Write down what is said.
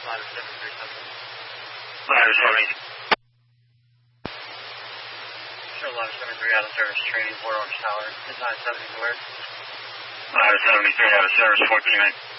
Ladder 73 something. Ladder 70. Show Ladder 73 out of service, training 4 Orange Tower. Is 970 where? Ladder 73 out of service, 14-9.